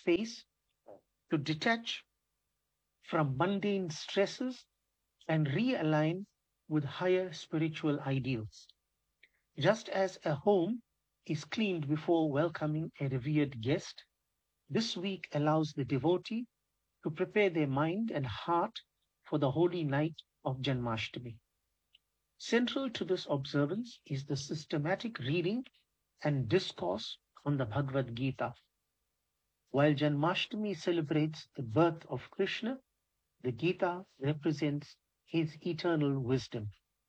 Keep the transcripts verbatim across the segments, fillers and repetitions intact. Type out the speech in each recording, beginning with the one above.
space to detach from mundane stresses and realign with higher spiritual ideals. Just as a home is cleaned before welcoming a revered guest, this week allows the devotee to prepare their mind and heart for the holy night of Janmashtami. Central to this observance is the systematic reading and discourse on the Bhagavad Gita. While Janmashtami celebrates the birth of Krishna, the Gita represents his eternal wisdom.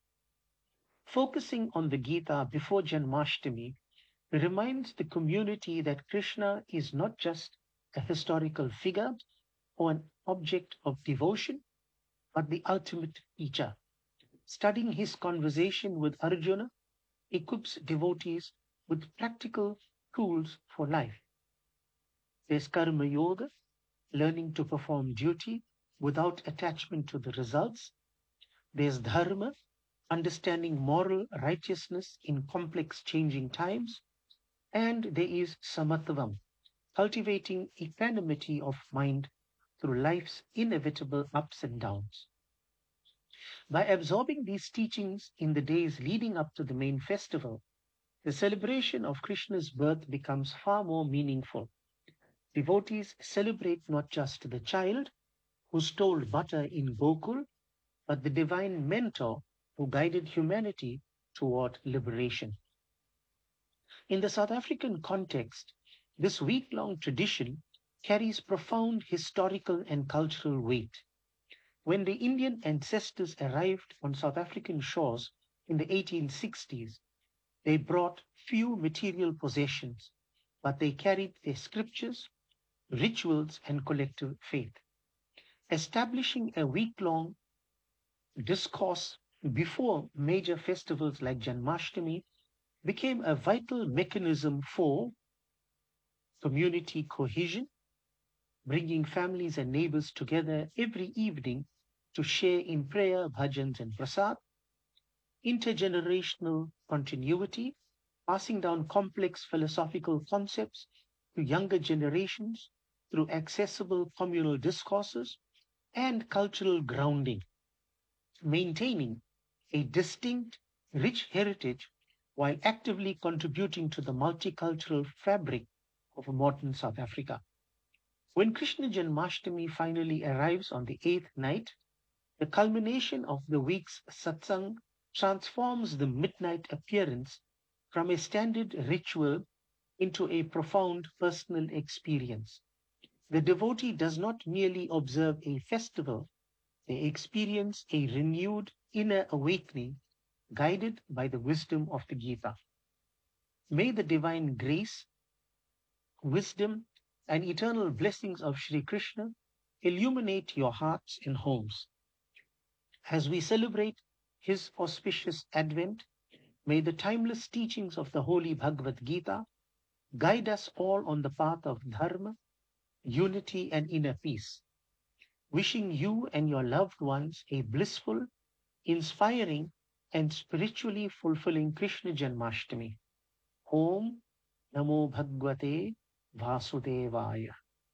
Focusing on the Gita before Janmashtami reminds the community that Krishna is not just a historical figure or an object of devotion, but the ultimate teacher. Studying his conversation with Arjuna equips devotees with practical tools for life. There's Karma Yoga, learning to perform duty without attachment to the results. There's Dharma, understanding moral righteousness in complex changing times. And there is Samatvam, cultivating equanimity of mind through life's inevitable ups and downs. By absorbing these teachings in the days leading up to the main festival, the celebration of Krishna's birth becomes far more meaningful. Devotees celebrate not just the child who stole butter in Gokul, but the divine mentor who guided humanity toward liberation. In the South African context, this week-long tradition carries profound historical and cultural weight. When the Indian ancestors arrived on South African shores in the eighteen sixties, they brought few material possessions, but they carried their scriptures, rituals, and collective faith. Establishing a week-long discourse before major festivals like Janmashtami became a vital mechanism for community cohesion, bringing families and neighbors together every evening to share in prayer, bhajans, and prasad, intergenerational continuity, passing down complex philosophical concepts to younger generations through accessible communal discourses, and cultural grounding, maintaining a distinct, rich heritage while actively contributing to the multicultural fabric of modern South Africa. When Krishna Janmashtami finally arrives on the eighth night, the culmination of the week's satsang transforms the midnight appearance from a standard ritual into a profound personal experience. The devotee does not merely observe a festival, they experience a renewed inner awakening guided by the wisdom of the Gita. May the divine grace, wisdom, and eternal blessings of Sri Krishna illuminate your hearts and homes. As we celebrate his auspicious advent, may the timeless teachings of the holy Bhagavad Gita guide us all on the path of dharma, unity, and inner peace. Wishing you and your loved ones a blissful, inspiring, and spiritually fulfilling Krishna Janmashtami. Om Namo Bhagavate Vasudevaya.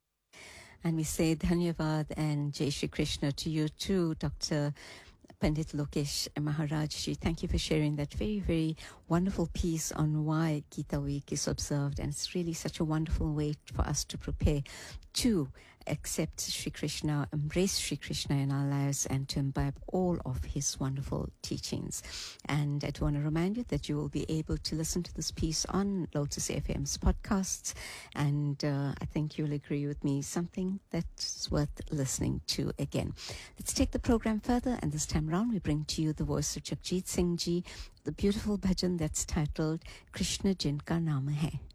And we say Dhanyavad and Jai Shri Krishna to you too, Doctor Pandit Lokesh Maharaj. Thank you for sharing that very, very wonderful piece on why Gita Week is observed. And it's really such a wonderful way for us to prepare to accept Sri Krishna, embrace Sri Krishna in our lives, and to imbibe all of his wonderful teachings. And I do want to remind you that you will be able to listen to this piece on Lotus F M's podcasts. And uh, I think you'll agree with me, something that's worth listening to again. Let's take the program further, and this time round we bring to you the voice of Jagjit Singh Ji, the beautiful bhajan that's titled Krishna Jinka Naam Hai.